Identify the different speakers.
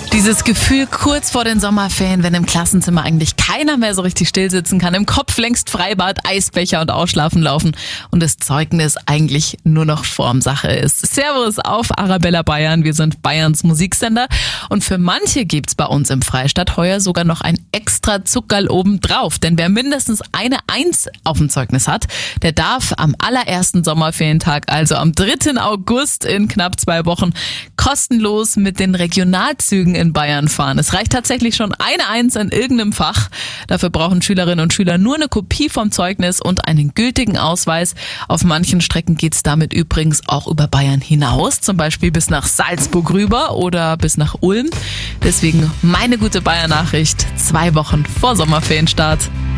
Speaker 1: Dieses Gefühl kurz vor den Sommerferien, wenn im Klassenzimmer eigentlich keiner mehr so richtig still sitzen kann, im Kopf längst Freibad, Eisbecher und Ausschlafen laufen und das Zeugnis eigentlich nur noch Formsache ist. Servus auf Arabella Bayern, wir sind Bayerns Musiksender und für manche gibt's bei uns im Freistaat heuer sogar noch ein extra Zuckerl obendrauf, denn wer mindestens eine 1 auf dem Zeugnis hat, der darf am allerersten Sommerferientag, also am 3. August in knapp 2 Wochen, kostenlos mit den Regionalzügen in Bayern fahren. Es reicht tatsächlich schon eine 1 in irgendeinem Fach. Dafür brauchen Schülerinnen und Schüler nur eine Kopie vom Zeugnis und einen gültigen Ausweis. Auf manchen Strecken geht's damit übrigens auch über Bayern hinaus, zum Beispiel bis nach Salzburg rüber oder bis nach Ulm. Deswegen meine gute Bayern-Nachricht, 2 Wochen vor Sommerferienstart.